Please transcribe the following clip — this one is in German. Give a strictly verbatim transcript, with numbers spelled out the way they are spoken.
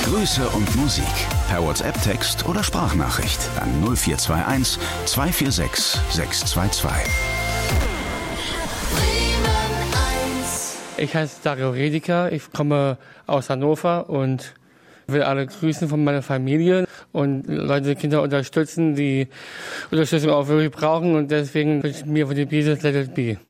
Grüße und Musik per WhatsApp-Text oder Sprachnachricht an null vier zwei eins, zwei vier sechs, sechs zwei zwei. Ich heiße Dario Redeker, ich komme aus Hannover und will alle grüßen von meiner Familie und Leute, Kinder unterstützen, die Unterstützung auch wirklich brauchen, und deswegen wünsche ich mir für die Beatles Let It Be.